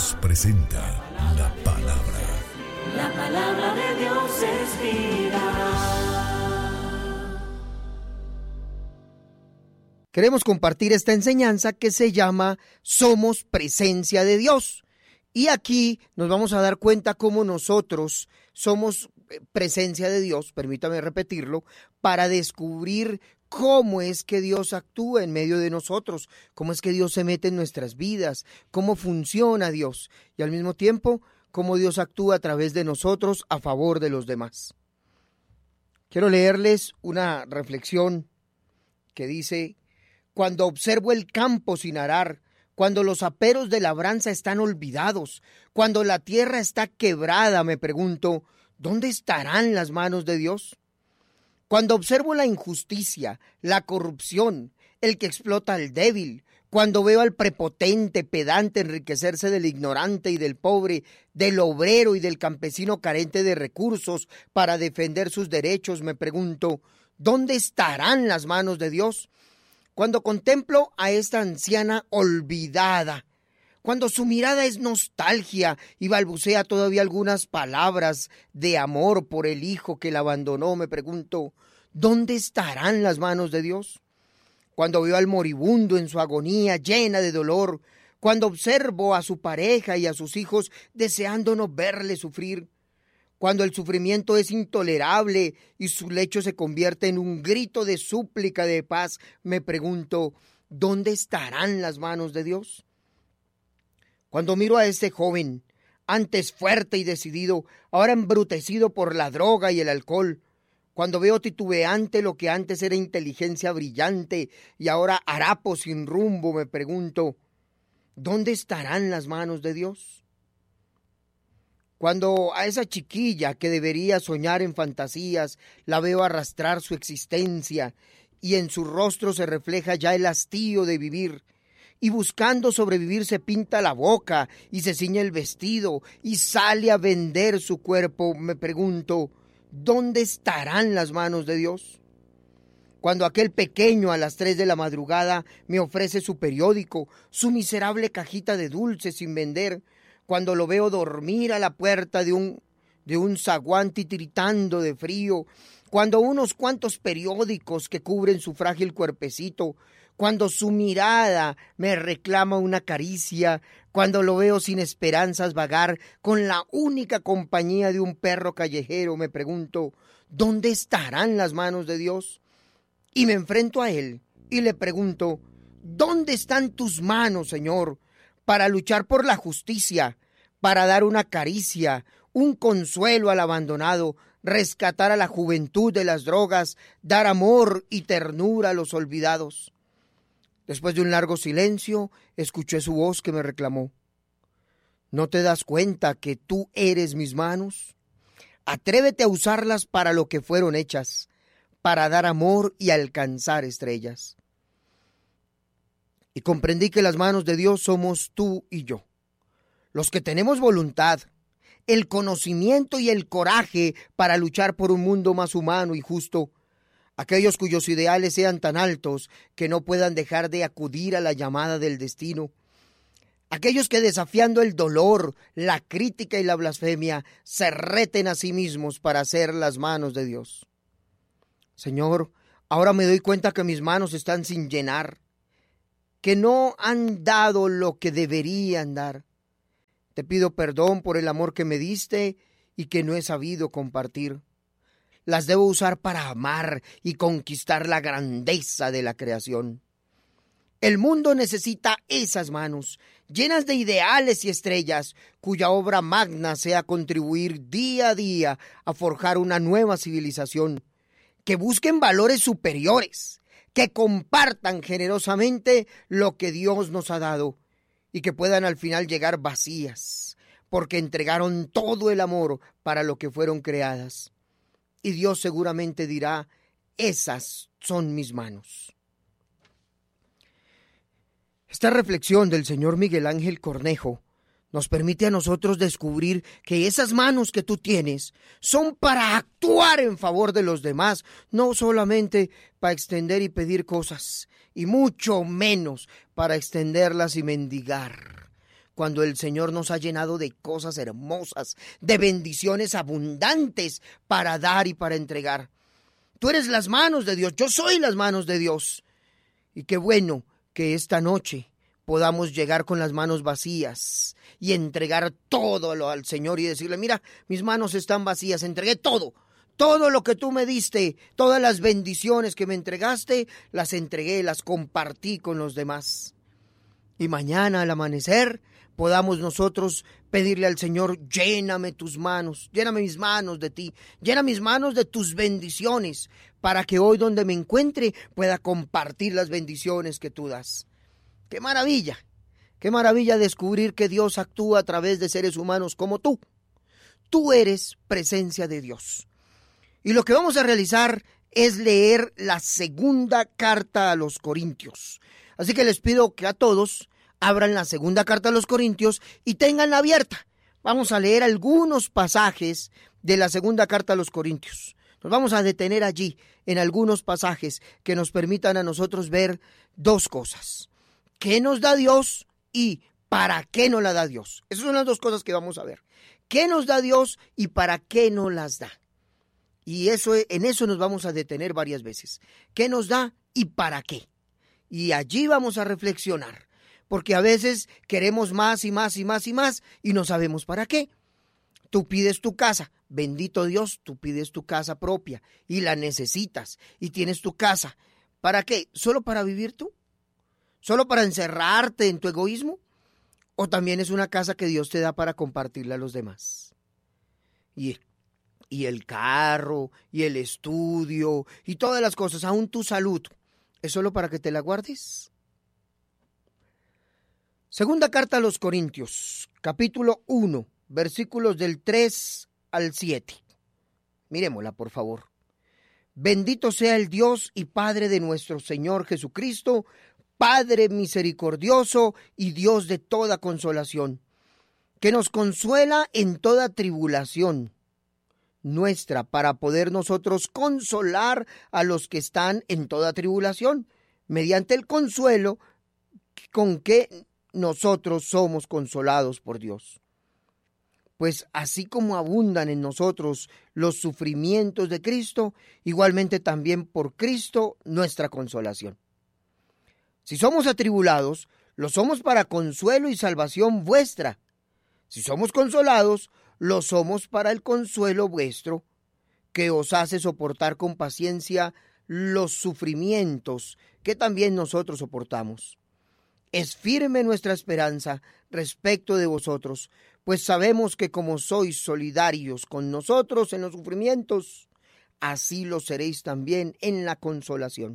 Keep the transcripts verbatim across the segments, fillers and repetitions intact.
Somos presenta la palabra. La palabra de Dios es vida. Queremos compartir esta enseñanza que se llama Somos presencia de Dios. Y aquí nos vamos a dar cuenta cómo nosotros somos presencia de Dios, permítame repetirlo, para descubrir cómo es que Dios actúa en medio de nosotros, cómo es que Dios se mete en nuestras vidas, cómo funciona Dios y al mismo tiempo cómo Dios actúa a través de nosotros a favor de los demás. Quiero leerles una reflexión que dice: cuando observo el campo sin arar, cuando los aperos de labranza están olvidados, cuando la tierra está quebrada, me pregunto, ¿dónde estarán las manos de Dios? Cuando observo la injusticia, la corrupción, el que explota al débil, cuando veo al prepotente, pedante enriquecerse del ignorante y del pobre, del obrero y del campesino carente de recursos para defender sus derechos, me pregunto, ¿dónde estarán las manos de Dios? Cuando contemplo a esta anciana olvidada, cuando su mirada es nostalgia y balbucea todavía algunas palabras de amor por el hijo que la abandonó, me pregunto, ¿dónde estarán las manos de Dios? Cuando veo al moribundo en su agonía llena de dolor, cuando observo a su pareja y a sus hijos deseando no verle sufrir, cuando el sufrimiento es intolerable y su lecho se convierte en un grito de súplica de paz, me pregunto, ¿dónde estarán las manos de Dios? Cuando miro a este joven, antes fuerte y decidido, ahora embrutecido por la droga y el alcohol, cuando veo titubeante lo que antes era inteligencia brillante y ahora harapo sin rumbo, me pregunto, ¿dónde estarán las manos de Dios? Cuando a esa chiquilla que debería soñar en fantasías, la veo arrastrar su existencia y en su rostro se refleja ya el hastío de vivir, y buscando sobrevivir se pinta la boca y se ciñe el vestido y sale a vender su cuerpo, me pregunto, ¿dónde estarán las manos de Dios? Cuando aquel pequeño a las tres de la madrugada me ofrece su periódico, su miserable cajita de dulces sin vender, cuando lo veo dormir a la puerta de un, de un zaguán titiritando de frío, cuando unos cuantos periódicos que cubren su frágil cuerpecito, cuando su mirada me reclama una caricia, cuando lo veo sin esperanzas vagar con la única compañía de un perro callejero, me pregunto, ¿dónde estarán las manos de Dios? Y me enfrento a él y le pregunto, ¿dónde están tus manos, Señor, para luchar por la justicia, para dar una caricia, un consuelo al abandonado, rescatar a la juventud de las drogas, dar amor y ternura a los olvidados? Después de un largo silencio, escuché su voz que me reclamó. ¿No te das cuenta que tú eres mis manos? Atrévete a usarlas para lo que fueron hechas, para dar amor y alcanzar estrellas. Y comprendí que las manos de Dios somos tú y yo, los que tenemos voluntad, el conocimiento y el coraje para luchar por un mundo más humano y justo, aquellos cuyos ideales sean tan altos que no puedan dejar de acudir a la llamada del destino, aquellos que desafiando el dolor, la crítica y la blasfemia se reten a sí mismos para ser las manos de Dios. Señor, ahora me doy cuenta que mis manos están sin llenar, que no han dado lo que deberían dar. Te pido perdón por el amor que me diste y que no he sabido compartir. Las debo usar para amar y conquistar la grandeza de la creación. El mundo necesita esas manos, llenas de ideales y estrellas, cuya obra magna sea contribuir día a día a forjar una nueva civilización, que busquen valores superiores, que compartan generosamente lo que Dios nos ha dado y que puedan al final llegar vacías, porque entregaron todo el amor para lo que fueron creadas. Y Dios seguramente dirá, esas son mis manos. Esta reflexión del señor Miguel Ángel Cornejo nos permite a nosotros descubrir que esas manos que tú tienes son para actuar en favor de los demás, no solamente para extender y pedir cosas, y mucho menos para extenderlas y mendigar. cuando el Señor nos ha llenado de cosas hermosas, de bendiciones abundantes para dar y para entregar. Tú eres las manos de Dios, yo soy las manos de Dios. Y qué bueno que esta noche podamos llegar con las manos vacías y entregar todo lo al Señor y decirle, mira, mis manos están vacías, entregué todo. Todo lo que tú me diste, todas las bendiciones que me entregaste, las entregué, las compartí con los demás. Y mañana al amanecer podamos nosotros pedirle al Señor, lléname tus manos, lléname mis manos de ti, llena mis manos de tus bendiciones, para que hoy donde me encuentre pueda compartir las bendiciones que tú das. ¡Qué maravilla! ¡Qué maravilla descubrir que Dios actúa a través de seres humanos como tú! Tú eres presencia de Dios. Y lo que vamos a realizar es leer la segunda carta a los Corintios. Así que les pido que a todos abran la segunda carta a los Corintios y tenganla abierta. Vamos a leer algunos pasajes de la segunda carta a los Corintios. Nos vamos a detener allí en algunos pasajes que nos permitan a nosotros ver dos cosas. ¿Qué nos da Dios y para qué nos la da Dios? Esas son las dos cosas que vamos a ver. ¿Qué nos da Dios y para qué nos las da? Y eso, en eso nos vamos a detener varias veces. ¿Qué nos da y para qué? Y allí vamos a reflexionar, porque a veces queremos más y más y más y más y no sabemos para qué. Tú pides tu casa, bendito Dios, tú pides tu casa propia y la necesitas y tienes tu casa. ¿Para qué? ¿Solo para vivir tú? ¿Solo para encerrarte en tu egoísmo? ¿O también es una casa que Dios te da para compartirla a los demás? Y Y el carro, y el estudio, y todas las cosas, aún tu salud, ¿es solo para que te la guardes? Segunda carta a los Corintios, capítulo uno, versículos del tres al siete. Miremosla, por favor. Bendito sea el Dios y Padre de nuestro Señor Jesucristo, Padre misericordioso y Dios de toda consolación, que nos consuela en toda tribulación nuestra, para poder nosotros consolar a los que están en toda tribulación, mediante el consuelo con que nosotros somos consolados por Dios. Pues así como abundan en nosotros los sufrimientos de Cristo, igualmente también por Cristo nuestra consolación. Si somos atribulados, lo somos para consuelo y salvación vuestra. Si somos consolados, lo somos para el consuelo vuestro, que os hace soportar con paciencia los sufrimientos que también nosotros soportamos. Es firme nuestra esperanza respecto de vosotros, pues sabemos que como sois solidarios con nosotros en los sufrimientos, así lo seréis también en la consolación.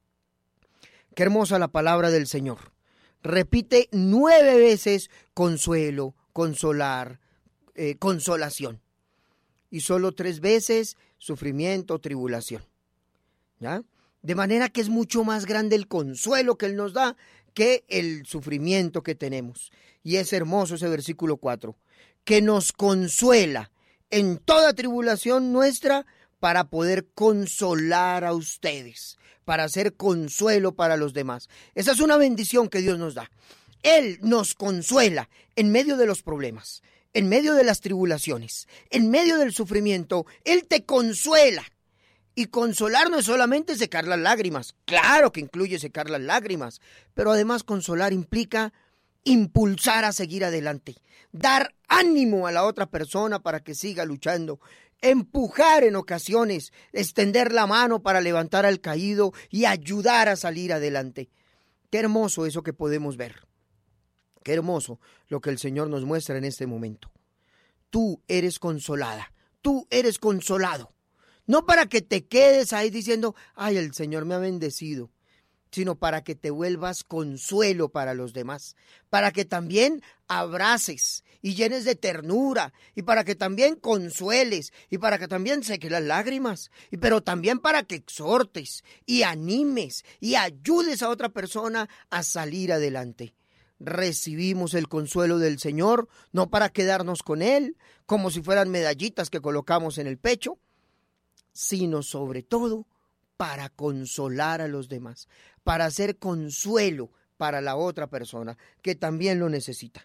Qué hermosa la palabra del Señor. Repite nueve veces consuelo, consolar, Eh, consolación, y solo tres veces sufrimiento, tribulación, ¿ya? De manera que es mucho más grande el consuelo que Él nos da que el sufrimiento que tenemos. Y es hermoso ese versículo cuatro, que nos consuela en toda tribulación nuestra para poder consolar a ustedes, para hacer consuelo para los demás. Esa es una bendición que Dios nos da. Él nos consuela en medio de los problemas, en medio de las tribulaciones, en medio del sufrimiento. Él te consuela. Y consolar no es solamente secar las lágrimas. Claro que incluye secar las lágrimas, pero además consolar implica impulsar a seguir adelante, dar ánimo a la otra persona para que siga luchando, empujar en ocasiones, extender la mano para levantar al caído y ayudar a salir adelante. Qué hermoso eso que podemos ver. Qué hermoso lo que el Señor nos muestra en este momento. Tú eres consolada, tú eres consolado. No para que te quedes ahí diciendo, ay, el Señor me ha bendecido, sino para que te vuelvas consuelo para los demás, para que también abraces y llenes de ternura, y para que también consueles, y para que también seques las lágrimas, y pero también para que exhortes y animes y ayudes a otra persona a salir adelante. Recibimos el consuelo del Señor, no para quedarnos con Él, como si fueran medallitas que colocamos en el pecho, sino sobre todo para consolar a los demás, para hacer consuelo para la otra persona que también lo necesita.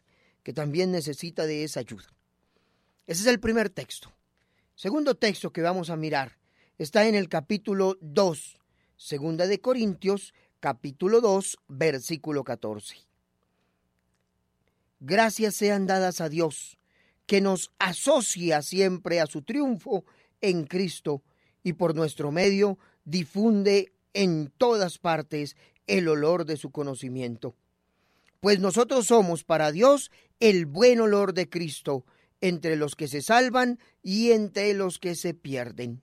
que también necesita de esa ayuda. Ese es el primer texto. Segundo texto que vamos a mirar está en el capítulo dos, segunda de Corintios, capítulo dos, versículo catorce. Gracias sean dadas a Dios, que nos asocia siempre a su triunfo en Cristo y por nuestro medio difunde en todas partes el olor de su conocimiento. Pues nosotros somos para Dios el buen olor de Cristo entre los que se salvan y entre los que se pierden.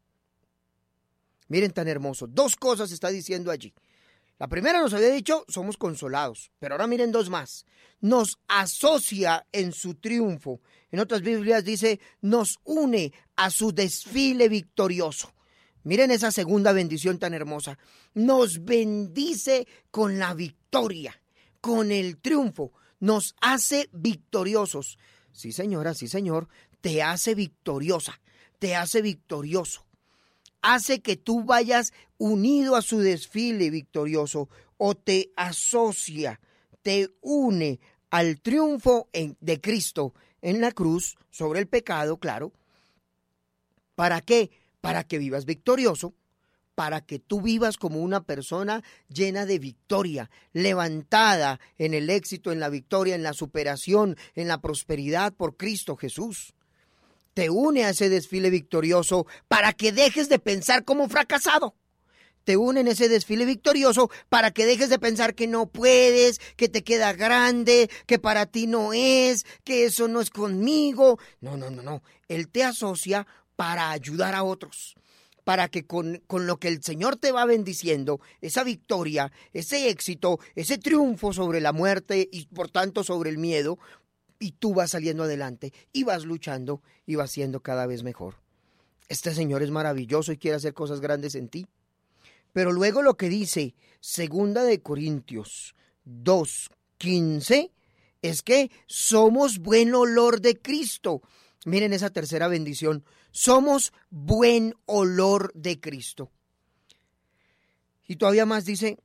Miren tan hermoso, dos cosas está diciendo allí. La primera nos había dicho, somos consolados, pero ahora miren dos más. Nos asocia en su triunfo. En otras Biblias dice, nos une a su desfile victorioso. Miren esa segunda bendición tan hermosa. Nos bendice con la victoria, con el triunfo. Nos hace victoriosos. Sí, señora, sí, señor, te hace victoriosa, te hace victorioso. Hace que tú vayas unido a su desfile victorioso o te asocia, te une al triunfo en, de Cristo en la cruz sobre el pecado, claro. ¿Para qué? Para que vivas victorioso, para que tú vivas como una persona llena de victoria, levantada en el éxito, en la victoria, en la superación, en la prosperidad por Cristo Jesús. Te une a ese desfile victorioso para que dejes de pensar como fracasado. Te une en ese desfile victorioso para que dejes de pensar que no puedes, que te queda grande, que para ti no es, que eso no es conmigo. No, no, no, no. Él te asocia para ayudar a otros, para que con, con lo que el Señor te va bendiciendo, esa victoria, ese éxito, ese triunfo sobre la muerte y por tanto sobre el miedo, y tú vas saliendo adelante y vas luchando y vas siendo cada vez mejor. Este Señor es maravilloso y quiere hacer cosas grandes en ti. Pero luego lo que dice segunda de Corintios dos quince es que somos buen olor de Cristo. Miren esa tercera bendición. Somos buen olor de Cristo. Y todavía más dice,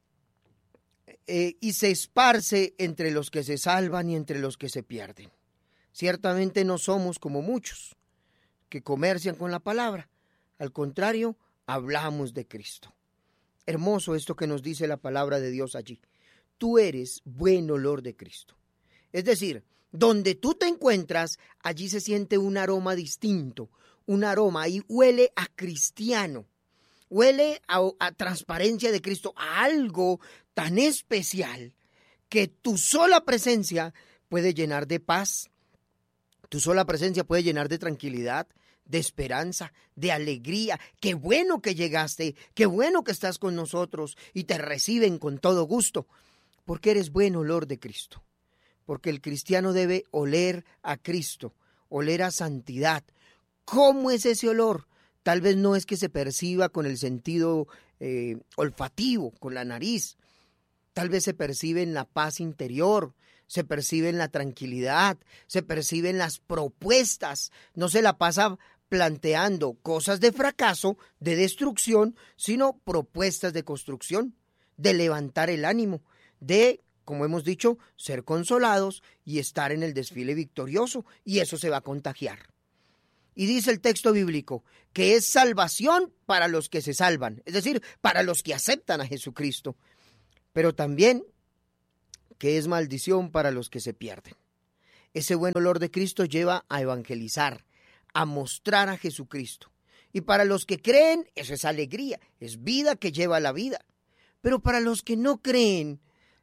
eh, y se esparce entre los que se salvan y entre los que se pierden. Ciertamente no somos como muchos que comercian con la palabra. Al contrario, hablamos de Cristo. Hermoso esto que nos dice la palabra de Dios allí. Tú eres buen olor de Cristo. Es decir, donde tú te encuentras, allí se siente un aroma distinto, un aroma, ahí huele a cristiano, huele a, a transparencia de Cristo, a algo tan especial que tu sola presencia puede llenar de paz, tu sola presencia puede llenar de tranquilidad, de esperanza, de alegría. Qué bueno que llegaste, qué bueno que estás con nosotros y te reciben con todo gusto, porque eres buen olor de Cristo. Porque el cristiano debe oler a Cristo, oler a santidad. ¿Cómo es ese olor? Tal vez no es que se perciba con el sentido eh, olfativo, con la nariz. Tal vez se percibe en la paz interior, se percibe en la tranquilidad, se percibe en las propuestas. No se la pasa planteando cosas de fracaso, de destrucción, sino propuestas de construcción, de levantar el ánimo, de, como hemos dicho, ser consolados y estar en el desfile victorioso, y eso se va a contagiar. Y dice el texto bíblico que es salvación para los que se salvan, es decir, para los que aceptan a Jesucristo, pero también que es maldición para los que se pierden. Ese buen olor de Cristo lleva a evangelizar, a mostrar a Jesucristo. Y para los que creen, eso es alegría, es vida que lleva a la vida. Pero para los que no creen,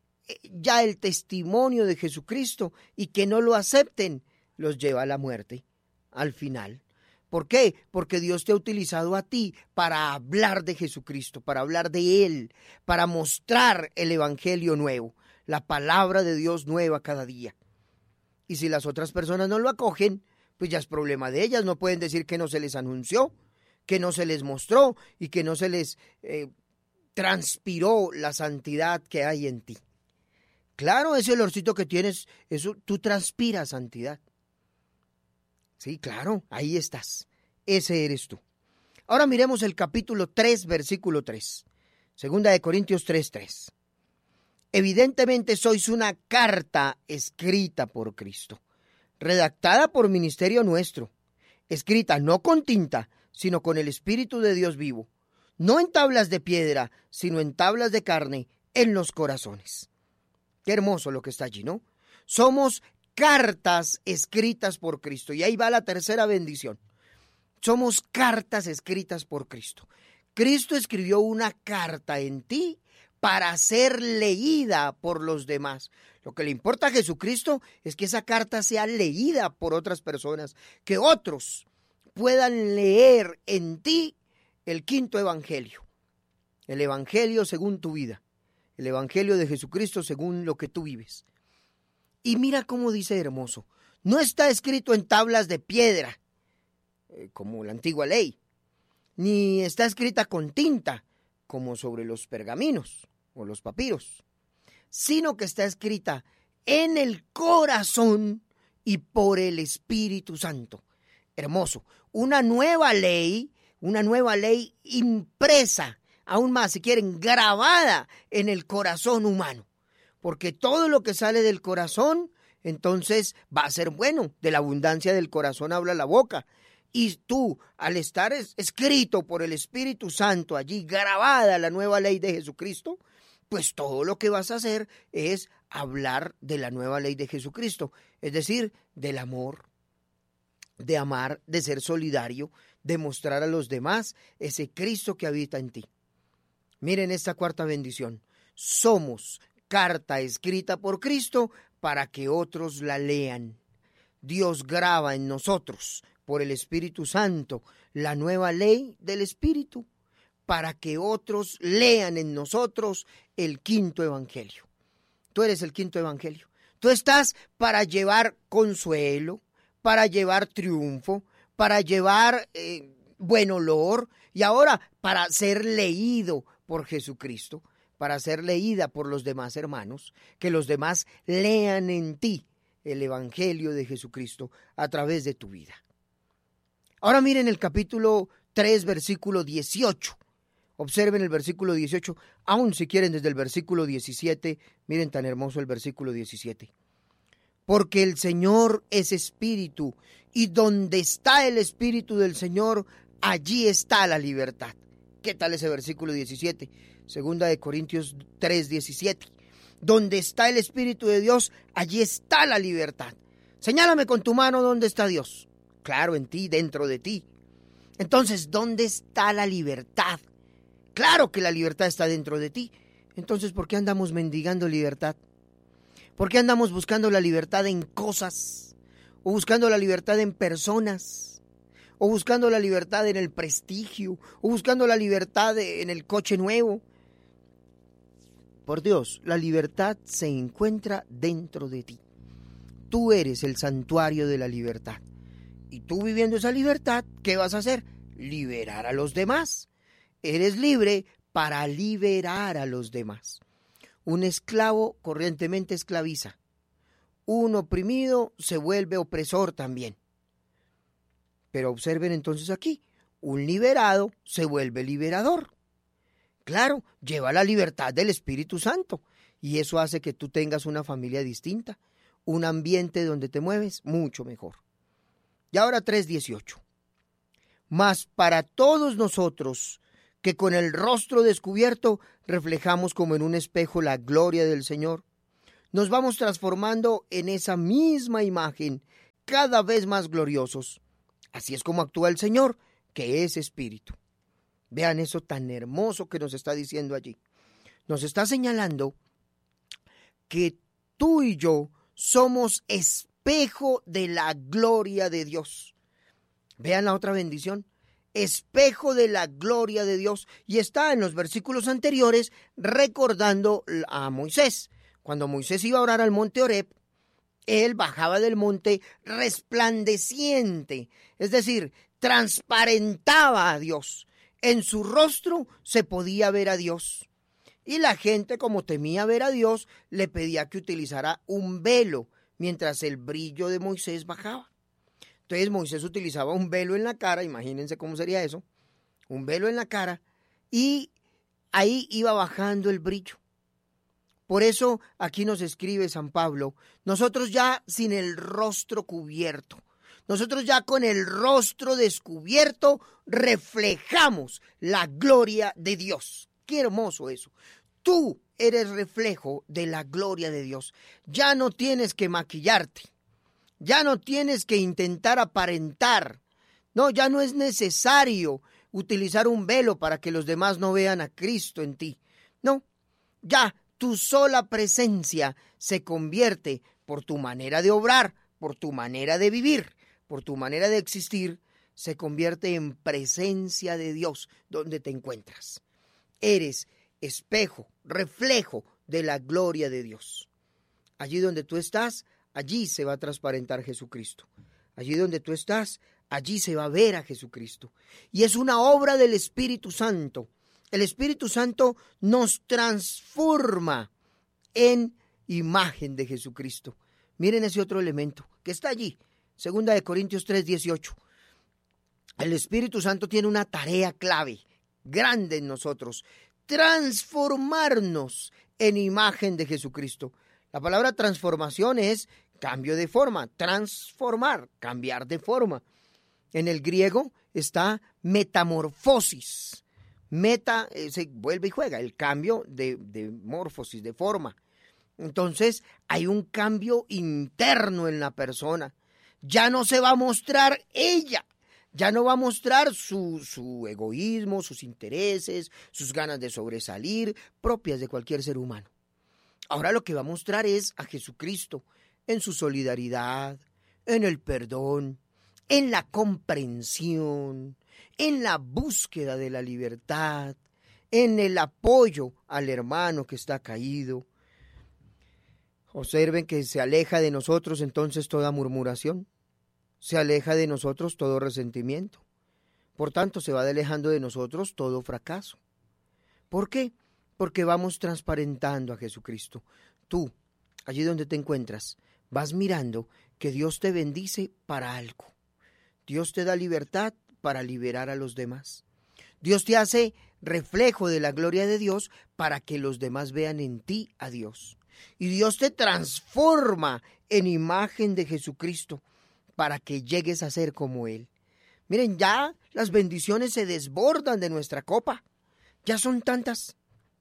ya el testimonio de Jesucristo y que no lo acepten, los lleva a la muerte, al final. ¿Por qué? Porque Dios te ha utilizado a ti para hablar de Jesucristo, para hablar de Él, para mostrar el evangelio nuevo, la palabra de Dios nueva cada día. Y si las otras personas no lo acogen, pues ya es problema de ellas. No pueden decir que no se les anunció, que no se les mostró y que no se les eh, transpiró la santidad que hay en ti. Claro, ese olorcito que tienes, eso tú transpiras santidad. Sí, claro, ahí estás. Ese eres tú. Ahora miremos el capítulo tres, versículo tres. Segunda de Corintios tres, tres. Evidentemente sois una carta escrita por Cristo, redactada por ministerio nuestro, escrita no con tinta, sino con el Espíritu de Dios vivo, no en tablas de piedra, sino en tablas de carne, en los corazones. Qué hermoso lo que está allí, ¿no? Somos cartas escritas por Cristo. Y ahí va la tercera bendición. Somos cartas escritas por Cristo. Cristo escribió una carta en ti para ser leída por los demás. Lo que le importa a Jesucristo es que esa carta sea leída por otras personas, que otros puedan leer en ti el quinto evangelio, el evangelio según tu vida, el evangelio de Jesucristo según lo que tú vives. Y mira cómo dice hermoso, no está escrito en tablas de piedra, eh, como la antigua ley, ni está escrita con tinta, como sobre los pergaminos o los papiros, sino que está escrita en el corazón y por el Espíritu Santo. Hermoso, una nueva ley, una nueva ley impresa, aún más si quieren, grabada en el corazón humano, porque todo lo que sale del corazón, entonces va a ser bueno. De la abundancia del corazón habla la boca. Y tú, al estar escrito por el Espíritu Santo allí, grabada la nueva ley de Jesucristo, pues todo lo que vas a hacer es hablar de la nueva ley de Jesucristo, es decir, del amor, de amar, de ser solidario, de mostrar a los demás ese Cristo que habita en ti. Miren esta cuarta bendición. Somos carta escrita por Cristo para que otros la lean. Dios graba en nosotros, por el Espíritu Santo, la nueva ley del Espíritu, para que otros lean en nosotros el quinto evangelio. Tú eres el quinto evangelio. Tú estás para llevar consuelo, para llevar triunfo, para llevar eh, buen olor, y ahora para ser leído por Jesucristo, para ser leída por los demás hermanos, que los demás lean en ti el evangelio de Jesucristo a través de tu vida. Ahora miren el capítulo tres, versículo dieciocho. Observen el versículo dieciocho, aun si quieren desde el versículo diecisiete, miren tan hermoso el versículo diecisiete. Porque el Señor es espíritu, y donde está el espíritu del Señor, allí está la libertad. ¿Qué tal ese versículo diecisiete? Segunda de Corintios tres, diecisiete. Donde está el Espíritu de Dios, allí está la libertad. Señálame con tu mano dónde está Dios. Claro, en ti, dentro de ti. Entonces, ¿dónde está la libertad? Claro que la libertad está dentro de ti. Entonces, ¿por qué andamos mendigando libertad? ¿Por qué andamos buscando la libertad en cosas? ¿O buscando la libertad en personas? ¿O buscando la libertad en el prestigio? ¿O buscando la libertad en el coche nuevo? Por Dios, la libertad se encuentra dentro de ti. Tú eres el santuario de la libertad. Y tú viviendo esa libertad, ¿qué vas a hacer? Liberar a los demás. Eres libre para liberar a los demás. Un esclavo corrientemente esclaviza. Un oprimido se vuelve opresor también. Pero observen entonces aquí, un liberado se vuelve liberador. Claro, lleva la libertad del Espíritu Santo y eso hace que tú tengas una familia distinta, un ambiente donde te mueves mucho mejor. Y ahora tres dieciocho. Mas para todos nosotros que con el rostro descubierto reflejamos como en un espejo la gloria del Señor, nos vamos transformando en esa misma imagen cada vez más gloriosos. Así es como actúa el Señor, que es Espíritu. Vean eso tan hermoso que nos está diciendo allí. Nos está señalando que tú y yo somos espejo de la gloria de Dios. Vean la otra bendición. Espejo de la gloria de Dios. Y está en los versículos anteriores recordando a Moisés. Cuando Moisés iba a orar al monte Horeb, él bajaba del monte resplandeciente. Es decir, transparentaba a Dios. En su rostro se podía ver a Dios. Y la gente, como temía ver a Dios, le pedía que utilizara un velo mientras el brillo de Moisés bajaba. Entonces Moisés utilizaba un velo en la cara, imagínense cómo sería eso, un velo en la cara, y ahí iba bajando el brillo. Por eso aquí nos escribe San Pablo, nosotros ya sin el rostro cubierto, nosotros ya con el rostro descubierto reflejamos la gloria de Dios. Qué hermoso eso. Tú eres reflejo de la gloria de Dios. Ya no tienes que maquillarte, ya no tienes que intentar aparentar. No, ya no es necesario utilizar un velo para que los demás no vean a Cristo en ti. No, ya tu sola presencia se convierte por tu manera de obrar, por tu manera de vivir, por tu manera de existir, se convierte en presencia de Dios donde te encuentras. Eres espejo, reflejo de la gloria de Dios. Allí donde tú estás, allí se va a transparentar Jesucristo. Allí donde tú estás, allí se va a ver a Jesucristo. Y es una obra del Espíritu Santo. El Espíritu Santo nos transforma en imagen de Jesucristo. Miren ese otro elemento que está allí. Segunda de Corintios tres, dieciocho. El Espíritu Santo tiene una tarea clave, grande en nosotros. Transformarnos en imagen de Jesucristo. La palabra transformación es cambio de forma, transformar, cambiar de forma. En el griego está metamorfosis. Meta, eh, se vuelve y juega, el cambio de, de morfosis, de forma. Entonces hay un cambio interno en la persona. Ya no se va a mostrar ella. Ya no va a mostrar su, su egoísmo, sus intereses, sus ganas de sobresalir, propias de cualquier ser humano. Ahora lo que va a mostrar es a Jesucristo en su solidaridad, en el perdón, en la comprensión, en la búsqueda de la libertad, en el apoyo al hermano que está caído. Observen que se aleja de nosotros entonces toda murmuración. Se aleja de nosotros todo resentimiento. Por tanto, se va alejando de nosotros todo fracaso. ¿Por qué? Porque vamos transparentando a Jesucristo. Tú, allí donde te encuentras, vas mirando que Dios te bendice para algo. Dios te da libertad para liberar a los demás. Dios te hace reflejo de la gloria de Dios para que los demás vean en ti a Dios. Y Dios te transforma en imagen de Jesucristo, para que llegues a ser como Él. Miren, ya las bendiciones se desbordan de nuestra copa. Ya son tantas.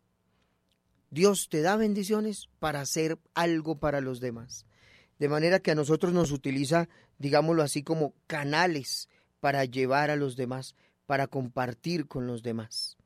Dios te da bendiciones para hacer algo para los demás. De manera que a nosotros nos utiliza, digámoslo así, como canales para llevar a los demás, para compartir con los demás.